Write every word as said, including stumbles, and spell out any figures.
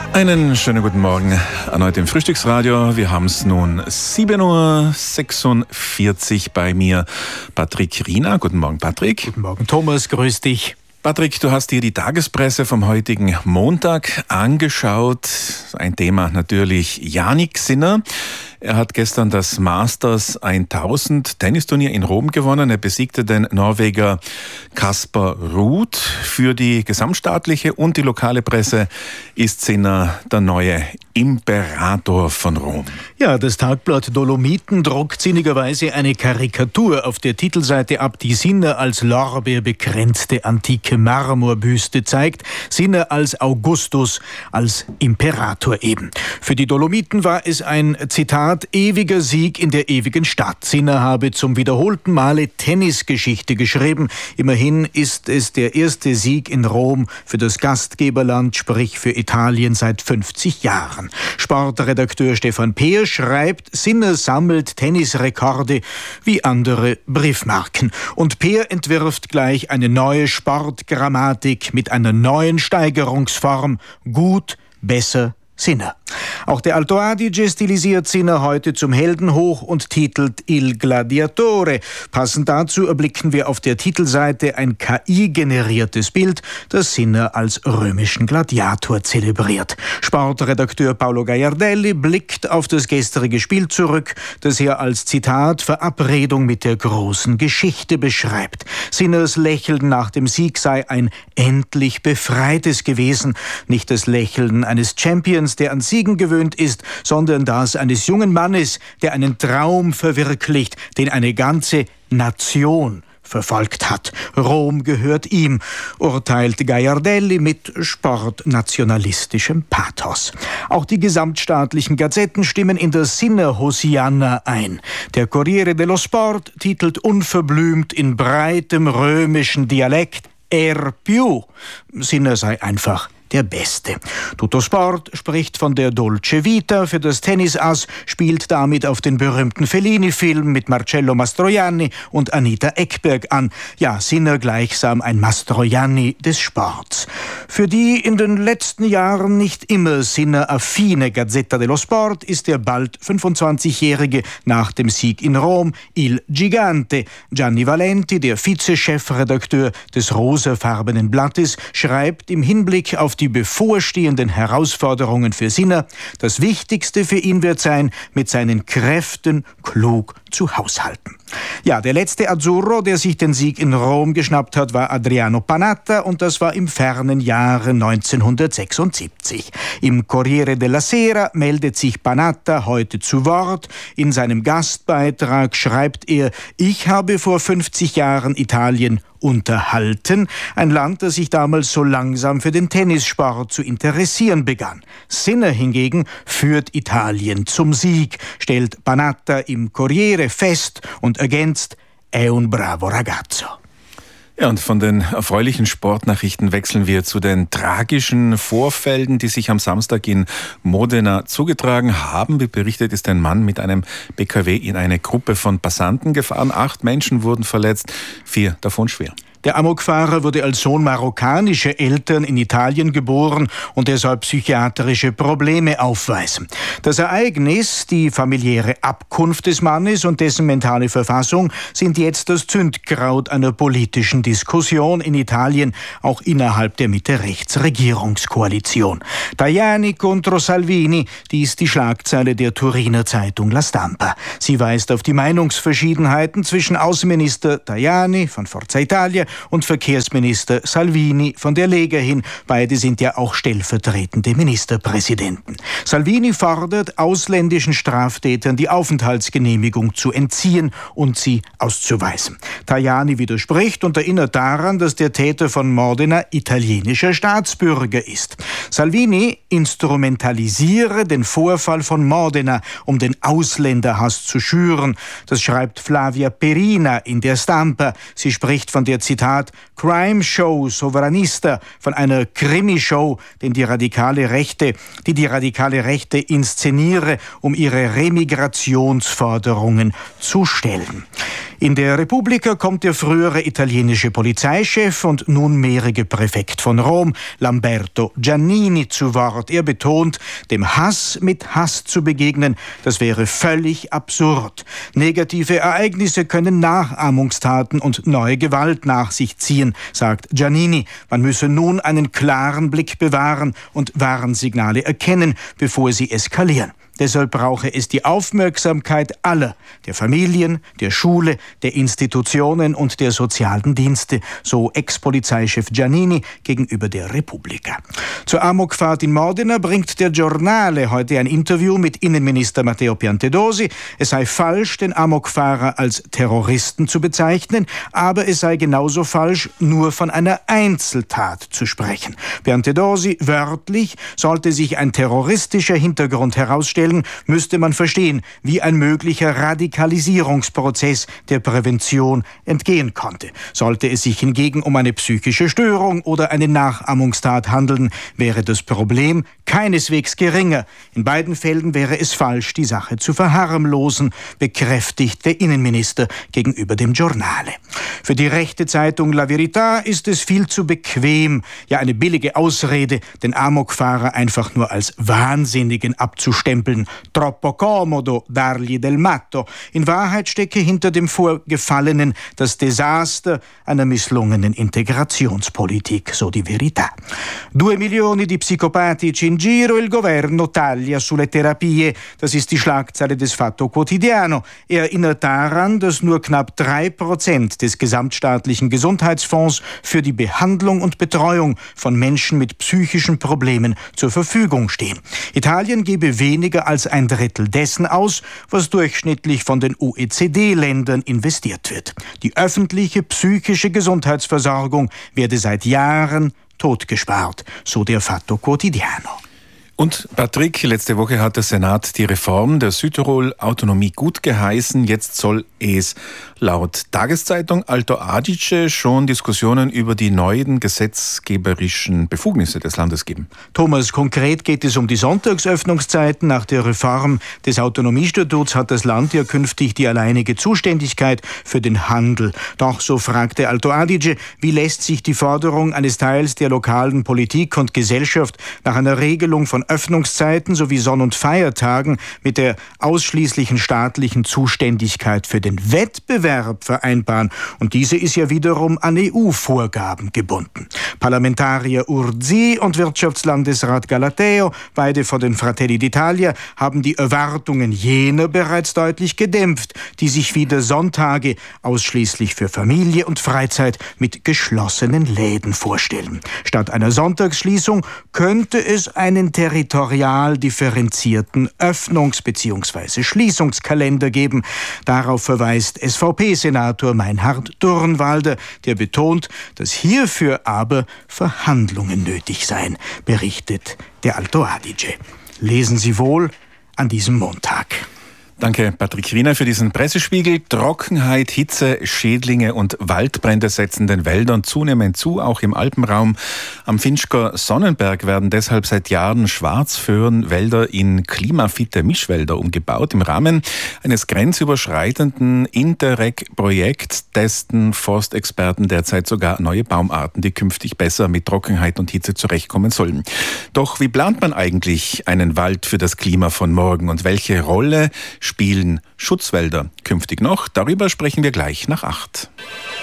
Einen schönen guten Morgen erneut im Frühstücksradio. Wir haben es nun sieben Uhr sechsundvierzig bei mir. Patrick Riener. Guten Morgen, Patrick. Guten Morgen, Thomas. Grüß dich. Patrick, du hast dir die Tagespresse vom heutigen Montag angeschaut. Ein Thema natürlich Jannik Sinner. Er hat gestern das Masters tausend Tennisturnier in Rom gewonnen. Er besiegte den Norweger Kasper Ruud. Für die gesamtstaatliche und die lokale Presse ist Sinner der neue Imperator von Rom. Ja, das Tagblatt Dolomiten druckt sinnigerweise eine Karikatur auf der Titelseite ab, die Sinner als lorbeerbekränzte antike Marmorbüste zeigt. Sinner als Augustus, als Imperator eben. Für die Dolomiten war es ein, Zitat, ewiger Sieg in der ewigen Stadt. Sinner habe zum wiederholten Male Tennisgeschichte geschrieben. Immerhin ist es der erste Sieg in Rom für das Gastgeberland, sprich für Italien, seit fünfzig Jahren. Sportredakteur Stefan Peer schreibt, Sinner sammelt Tennisrekorde wie andere Briefmarken. Und Peer entwirft gleich eine neue Sportgrammatik mit einer neuen Steigerungsform. Gut, besser, Sinner. Auch der Alto Adige stilisiert Sinner heute zum Helden hoch und titelt Il Gladiatore. Passend dazu erblicken wir auf der Titelseite ein K I-generiertes Bild, das Sinner als römischen Gladiator zelebriert. Sportredakteur Paolo Gagliardelli blickt auf das gestrige Spiel zurück, das er als, Zitat, Verabredung mit der großen Geschichte beschreibt. Sinners Lächeln nach dem Sieg sei ein endlich befreites gewesen, nicht das Lächeln eines Champions, der an Siegen gewöhnt ist, sondern das eines jungen Mannes, der einen Traum verwirklicht, den eine ganze Nation verfolgt hat. Rom gehört ihm, urteilt Gagliardelli mit sportnationalistischem Pathos. Auch die gesamtstaatlichen Gazetten stimmen in der Sinner-Hosianna ein. Der Corriere dello Sport titelt unverblümt in breitem römischen Dialekt Er più. Sinner sei einfach der Beste. Tutto Sport spricht von der Dolce Vita für das Tennisass, spielt damit auf den berühmten Fellini-Film mit Marcello Mastroianni und Anita Ekberg an. Ja, Sinner gleichsam ein Mastroianni des Sports. Für die in den letzten Jahren nicht immer Sinner-affine Gazzetta dello Sport ist der bald fünfundzwanzigjährige nach dem Sieg in Rom Il Gigante. Gianni Valenti, der Vize-Chefredakteur des rosafarbenen Blattes, schreibt im Hinblick auf die bevorstehenden Herausforderungen für Sinner, das Wichtigste für ihn wird sein, mit seinen Kräften klug zu haushalten. Ja, der letzte Azzurro, der sich den Sieg in Rom geschnappt hat, war Adriano Panatta, und das war im fernen Jahre neunzehnhundertsechsundsiebzig. Im Corriere della Sera meldet sich Panatta heute zu Wort. In seinem Gastbeitrag schreibt er, ich habe vor fünfzig Jahren Italien unterhalten, ein Land, das sich damals so langsam für den Tennissport zu interessieren begann. Sinner hingegen führt Italien zum Sieg, stellt Panatta im Corriere fest und ergänzt, è un bravo ragazzo. Ja, und von den erfreulichen Sportnachrichten wechseln wir zu den tragischen Vorfällen, die sich am Samstag in Modena zugetragen haben. Wie berichtet, ist ein Mann mit einem B K W in eine Gruppe von Passanten gefahren. Acht Menschen wurden verletzt, vier davon schwer. Der Amokfahrer wurde als Sohn marokkanischer Eltern in Italien geboren und er soll psychiatrische Probleme aufweisen. Das Ereignis, die familiäre Abkunft des Mannes und dessen mentale Verfassung sind jetzt das Zündkraut einer politischen Diskussion in Italien, auch innerhalb der Mitte-Rechts-Regierungskoalition. Tajani contro Salvini, dies die Schlagzeile der Turiner Zeitung La Stampa. Sie weist auf die Meinungsverschiedenheiten zwischen Außenminister Tajani von Forza Italia und Verkehrsminister Salvini von der Lega hin. Beide sind ja auch stellvertretende Ministerpräsidenten. Salvini fordert, ausländischen Straftätern die Aufenthaltsgenehmigung zu entziehen und sie auszuweisen. Tajani widerspricht und erinnert daran, dass der Täter von Modena italienischer Staatsbürger ist. Salvini instrumentalisiere den Vorfall von Modena, um den Ausländerhass zu schüren. Das schreibt Flavia Perina in der Stampa. Sie spricht von der, Zitat, Crime Show Sovranista, von einer Krimi-Show, den die radikale Rechte, die die radikale Rechte inszeniere, um ihre Remigrationsforderungen zu stellen. In der Repubblica kommt der frühere italienische Polizeichef und nunmehrige Präfekt von Rom, Lamberto Giannini, Giannini zu Wort. Er betont, dem Hass mit Hass zu begegnen, das wäre völlig absurd. Negative Ereignisse können Nachahmungstaten und neue Gewalt nach sich ziehen, sagt Giannini. Man müsse nun einen klaren Blick bewahren und Warnsignale erkennen, bevor sie eskalieren. Deshalb brauche es die Aufmerksamkeit aller, der Familien, der Schule, der Institutionen und der sozialen Dienste, so Ex-Polizeichef Giannini gegenüber der Repubblica. Zur Amokfahrt in Modena bringt der Giornale heute ein Interview mit Innenminister Matteo Piantedosi. Es sei falsch, den Amokfahrer als Terroristen zu bezeichnen, aber es sei genauso falsch, nur von einer Einzeltat zu sprechen. Piantedosi wörtlich: Sollte sich ein terroristischer Hintergrund herausstellen, müsste man verstehen, wie ein möglicher Radikalisierungsprozess der Prävention entgehen konnte. Sollte es sich hingegen um eine psychische Störung oder eine Nachahmungstat handeln, wäre das Problem keineswegs geringer. In beiden Fällen wäre es falsch, die Sache zu verharmlosen, bekräftigt der Innenminister gegenüber dem Giornale. Für die rechte Zeitung La Verità ist es viel zu bequem, ja eine billige Ausrede, den Amokfahrer einfach nur als Wahnsinnigen abzustempeln. Troppo comodo dargli del matto. In Wahrheit stecke hinter dem Vorgefallenen das Desaster einer misslungenen Integrationspolitik, so die Verità. Due milioni di psicopatici in giro, il governo taglia sulle terapie. Das ist die Schlagzeile des Fatto Quotidiano. Er erinnert daran, dass nur knapp drei Prozent des gesamtstaatlichen Gesundheitsfonds für die Behandlung und Betreuung von Menschen mit psychischen Problemen zur Verfügung stehen. Italien gebe weniger als ein Drittel dessen aus, was durchschnittlich von den O E C D-Ländern investiert wird. Die öffentliche psychische Gesundheitsversorgung werde seit Jahren totgespart, so der Fatto Quotidiano. Und Patrick, letzte Woche hat der Senat die Reform der Südtirol-Autonomie gut geheißen. Jetzt soll es laut Tageszeitung Alto Adige schon Diskussionen über die neuen gesetzgeberischen Befugnisse des Landes geben. Thomas, konkret geht es um die Sonntagsöffnungszeiten. Nach der Reform des Autonomiestatuts hat das Land ja künftig die alleinige Zuständigkeit für den Handel. Doch, so fragte Alto Adige, wie lässt sich die Forderung eines Teils der lokalen Politik und Gesellschaft nach einer Regelung von Öffnungszeiten sowie Sonn- und Feiertagen mit der ausschließlichen staatlichen Zuständigkeit für den Wettbewerb vereinbaren. Und diese ist ja wiederum an E U-Vorgaben gebunden. Parlamentarier Urzi und Wirtschaftslandesrat Galateo, beide von den Fratelli d'Italia, haben die Erwartungen jener bereits deutlich gedämpft, die sich wieder Sonntage ausschließlich für Familie und Freizeit mit geschlossenen Läden vorstellen. Statt einer Sonntagsschließung könnte es einen territorial differenzierten Öffnungs- bzw. Schließungskalender geben. Darauf verweist S V P-Senator Meinhard Durnwalder, der betont, dass hierfür aber Verhandlungen nötig seien, berichtet der Alto Adige. Lesen Sie wohl an diesem Montag. Danke, Patrick Wiener, für diesen Pressespiegel. Trockenheit, Hitze, Schädlinge und Waldbrände setzen den Wäldern zunehmend zu, auch im Alpenraum. Am Finchker Sonnenberg werden deshalb seit Jahren Schwarzföhrenwälder in klimafitte Mischwälder umgebaut. Im Rahmen eines grenzüberschreitenden Interreg-Projekts testen Forstexperten derzeit sogar neue Baumarten, die künftig besser mit Trockenheit und Hitze zurechtkommen sollen. Doch wie plant man eigentlich einen Wald für das Klima von morgen und welche Rolle spielen Schutzwälder künftig noch? Darüber sprechen wir gleich nach acht.